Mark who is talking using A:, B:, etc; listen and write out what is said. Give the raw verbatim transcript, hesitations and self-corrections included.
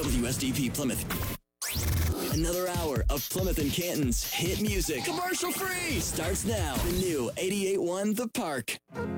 A: W S D P Plymouth. Another hour of Plymouth and Canton's hit music, commercial free, starts now. The new eighty-eight point one The Park.